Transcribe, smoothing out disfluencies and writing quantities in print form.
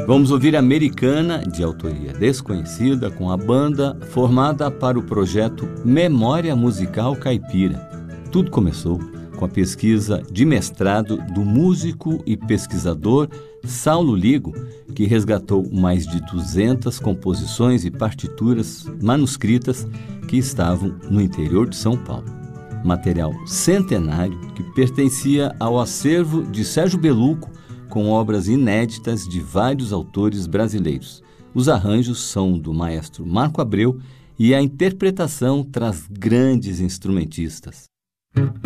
Vamos ouvir Americana, de autoria desconhecida, com a banda formada para o projeto Memória Musical Caipira. Tudo começou com a pesquisa de mestrado do músico e pesquisador Saulo Ligo, que resgatou mais de 200 composições e partituras manuscritas que estavam no interior de São Paulo. Material centenário que pertencia ao acervo de Sérgio Beluco, com obras inéditas de vários autores brasileiros. Os arranjos são do maestro Marco Abreu e a interpretação traz grandes instrumentistas.